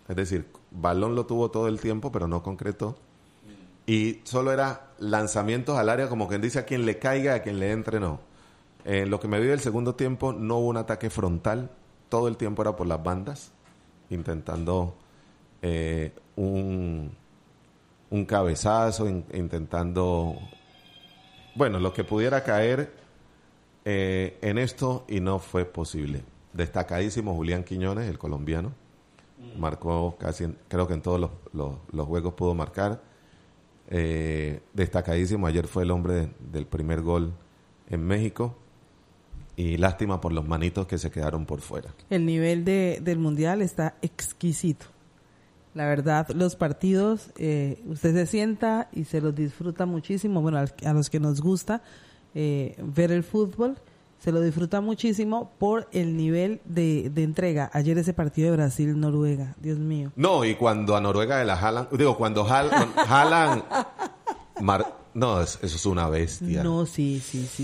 Es decir, balón lo tuvo todo el tiempo, pero no concretó. Y solo era lanzamientos al área, como quien dice, a quien le caiga, a quien le entre, no. En lo que me vi del segundo tiempo, no hubo un ataque frontal. Todo el tiempo era por las bandas, intentando un cabezazo, intentando, bueno, lo que pudiera caer en esto, y no fue posible. Destacadísimo Julián Quiñones, el colombiano. Marcó casi, creo que en todos los juegos pudo marcar. Destacadísimo. Ayer fue el hombre del primer gol en México. Y lástima por los manitos que se quedaron por fuera. El nivel del Mundial está exquisito. La verdad, los partidos, usted se sienta y se los disfruta muchísimo. Bueno, a los que nos gusta ver el fútbol, se lo disfruta muchísimo por el nivel de entrega. Ayer ese partido de Brasil-Noruega, Dios mío. No, y cuando a Noruega de la Haaland, cuando Haaland, no, eso es una bestia. No, sí.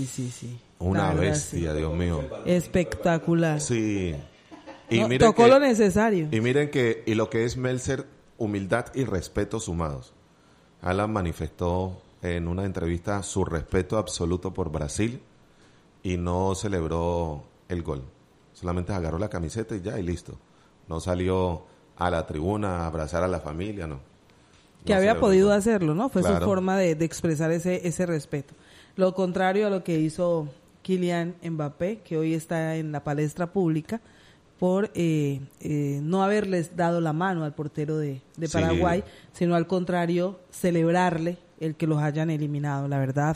Una bestia, sí. Dios mío. Espectacular. Sí. Y no, miren tocó lo necesario. Y miren y lo que es Melzer, humildad y respeto sumados. Haaland manifestó en una entrevista su respeto absoluto por Brasil y no celebró el gol. Solamente agarró la camiseta y listo. No salió a la tribuna a abrazar a la familia, no. Que había podido hacerlo, ¿no? Fue claro. Su forma de expresar ese respeto. Lo contrario a lo que hizo Kylian Mbappé, que hoy está en la palestra pública por no haberles dado la mano al portero de Paraguay, sí. Sino al contrario, celebrarle el que los hayan eliminado. La verdad,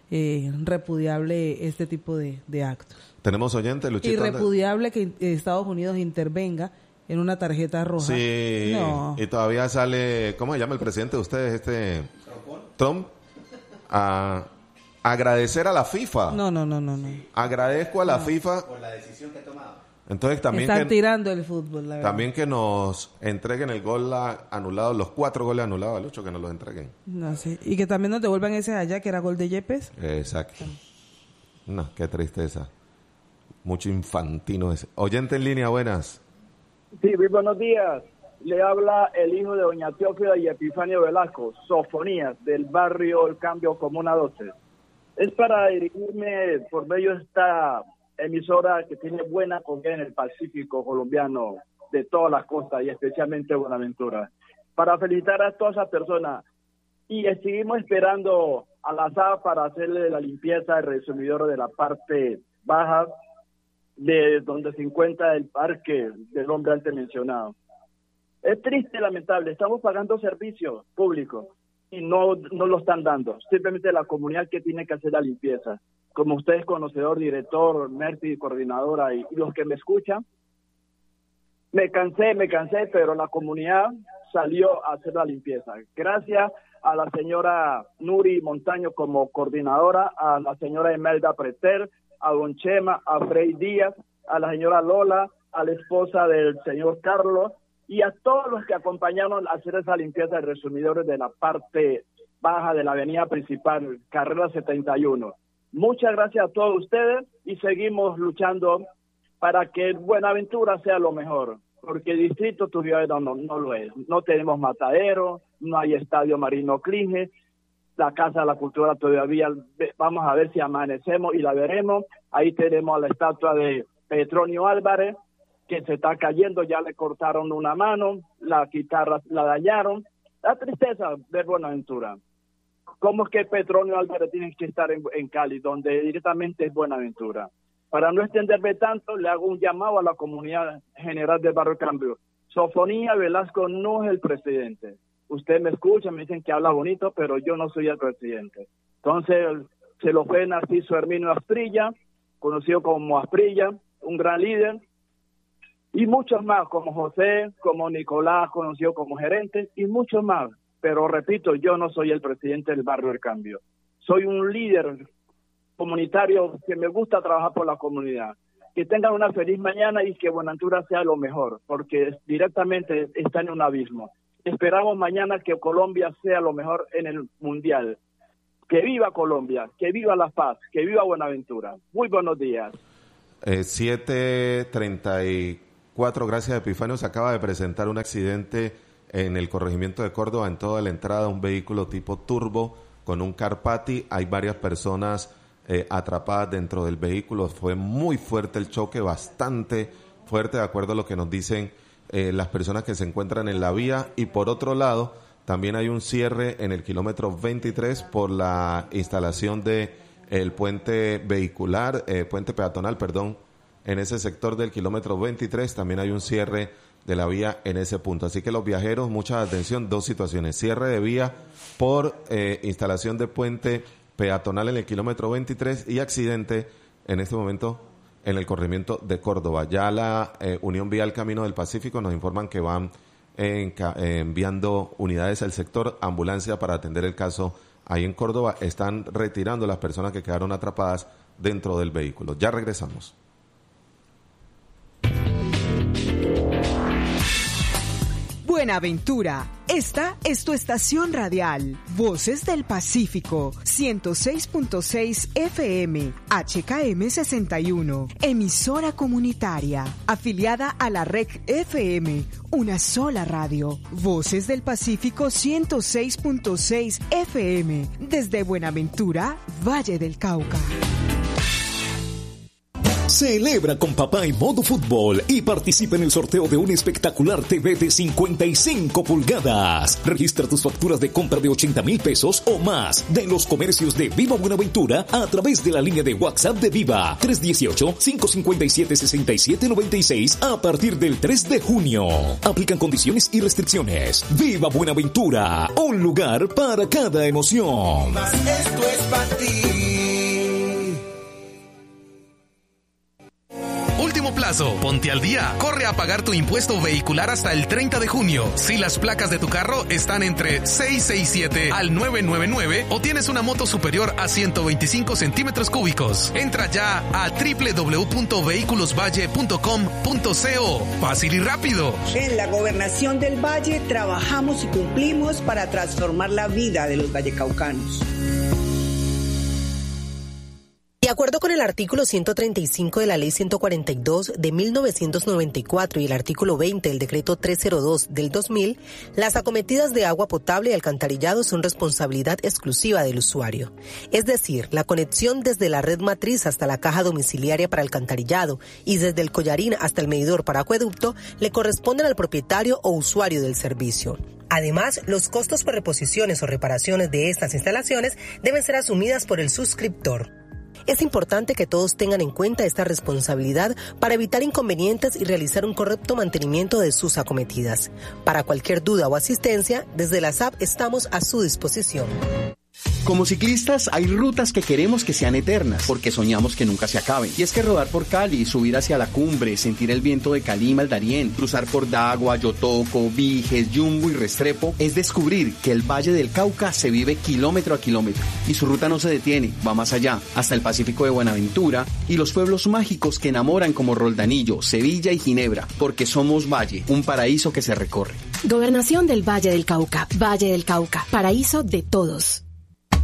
repudiable este tipo de actos. ¿Tenemos oyente, Luchito? Y repudiable que Estados Unidos intervenga en una tarjeta roja. Sí, no. Y todavía sale, ¿cómo se llama el presidente de ustedes? Trump, a agradecer a la FIFA. No. Agradezco a la FIFA por la decisión que ha tomado. Entonces también están tirando el fútbol, la verdad. También que nos entreguen el gol anulado, los 4 goles anulados, Lucho, que nos los entreguen. No, sí. Y que también nos devuelvan ese allá, que era gol de Yepes. Exacto. No, qué tristeza. Mucho infantino ese. Oyente en línea, buenas. Sí, muy buenos días. Le habla el hijo de doña Teófila y Epifanio Velasco, Sofonías, del barrio El Cambio, Comuna 12. Es para dirigirme por medio de esta emisora que tiene buena acogida en el Pacífico colombiano, de todas las costas y especialmente Buenaventura, para felicitar a todas esas personas. Y seguimos esperando a la SAA para hacerle la limpieza al resumidor de la parte baja de donde se encuentra el parque del hombre antes mencionado. Es triste y lamentable, estamos pagando servicios públicos y no lo están dando. Simplemente la comunidad que tiene que hacer la limpieza. Como usted es conocedor, director, Merti, coordinadora y los que me escuchan, me cansé, pero la comunidad salió a hacer la limpieza. Gracias a la señora Nuri Montaño como coordinadora, a la señora Imelda Preter, a don Chema, a Frey Díaz, a la señora Lola, a la esposa del señor Carlos y a todos los que acompañaron a hacer esa limpieza de resumidores de la parte baja de la avenida principal, carrera 71. Muchas gracias a todos ustedes y seguimos luchando para que Buenaventura sea lo mejor, porque el distrito Turrialba no lo es. No tenemos matadero, no hay estadio Marino Clige, la Casa de la Cultura todavía, vamos a ver si amanecemos y la veremos. Ahí tenemos la estatua de Petronio Álvarez, que se está cayendo, ya le cortaron una mano, la guitarra la dañaron. La tristeza de Buenaventura. ¿Cómo es que Petronio Álvarez tiene que estar en Cali, donde directamente es Buenaventura? Para no extenderme tanto, le hago un llamado a la comunidad general del Barrio Cambio. Sofonía Velasco no es el presidente. Usted me escucha, me dicen que habla bonito, pero yo no soy el presidente. Entonces, se lo fue Narciso Herminio Asprilla, conocido como Asprilla, un gran líder, y muchos más, como José, como Nicolás, conocido como gerente, y muchos más. Pero repito, yo no soy el presidente del Barrio del Cambio. Soy un líder comunitario que me gusta trabajar por la comunidad. Que tengan una feliz mañana y que Buenaventura sea lo mejor, porque directamente está en un abismo. Esperamos mañana que Colombia sea lo mejor en el Mundial. Que viva Colombia, que viva la paz, que viva Buenaventura. Muy buenos días. 7:34 4, gracias Epifanio. Se acaba de presentar un accidente en el corregimiento de Córdoba, en toda la entrada, un vehículo tipo turbo con un Carpati. Hay varias personas atrapadas dentro del vehículo. Fue muy fuerte el choque, bastante fuerte, de acuerdo a lo que nos dicen las personas que se encuentran en la vía. Y por otro lado, también hay un cierre en el kilómetro 23 por la instalación de el puente vehicular, puente peatonal, perdón, en ese sector del kilómetro 23. También hay un cierre de la vía en ese punto. Así que los viajeros, mucha atención, 2 situaciones: cierre de vía por instalación de puente peatonal en el kilómetro 23 y accidente en este momento en el corregimiento de Córdoba. Ya la Unión Vial Camino del Pacífico nos informan que van enviando unidades al sector, ambulancia para atender el caso ahí en Córdoba. Están retirando las personas que quedaron atrapadas dentro del vehículo. Ya regresamos. Buenaventura, esta es tu estación radial, Voces del Pacífico, 106.6 FM, HKM 61, emisora comunitaria, afiliada a la REC FM, una sola radio, Voces del Pacífico 106.6 FM, desde Buenaventura, Valle del Cauca. Celebra con papá en modo fútbol y participa en el sorteo de un espectacular TV de 55 pulgadas. Registra tus facturas de compra de 80,000 pesos o más de los comercios de Viva Buenaventura a través de la línea de WhatsApp de Viva 318-557-6796 a partir del 3 de junio. Aplican condiciones y restricciones. Viva Buenaventura, un lugar para cada emoción. Esto es para ti. Último plazo, ponte al día. Corre a pagar tu impuesto vehicular hasta el 30 de junio. Si las placas de tu carro están entre 667 al 999 o tienes una moto superior a 125 centímetros cúbicos. Entra ya a www.vehiculosvalle.com.co. Fácil y rápido. En la Gobernación del Valle trabajamos y cumplimos para transformar la vida de los vallecaucanos. De acuerdo con el artículo 135 de la Ley 142 de 1994 y el artículo 20 del Decreto 302 del 2000, las acometidas de agua potable y alcantarillado son responsabilidad exclusiva del usuario. Es decir, la conexión desde la red matriz hasta la caja domiciliaria para alcantarillado y desde el collarín hasta el medidor para acueducto le corresponden al propietario o usuario del servicio. Además, los costos por reposiciones o reparaciones de estas instalaciones deben ser asumidas por el suscriptor. Es importante que todos tengan en cuenta esta responsabilidad para evitar inconvenientes y realizar un correcto mantenimiento de sus acometidas. Para cualquier duda o asistencia, desde la SAP estamos a su disposición. Como ciclistas hay rutas que queremos que sean eternas, porque soñamos que nunca se acaben. Y es que rodar por Cali, subir hacia la cumbre, sentir el viento de Calima al Darién, cruzar por Dagua, Yotoco, Viges, Yumbo y Restrepo, es descubrir que el Valle del Cauca se vive kilómetro a kilómetro. Y su ruta no se detiene, va más allá, hasta el Pacífico de Buenaventura y los pueblos mágicos que enamoran como Roldanillo, Sevilla y Ginebra, porque somos Valle, un paraíso que se recorre. Gobernación del Valle del Cauca, paraíso de todos.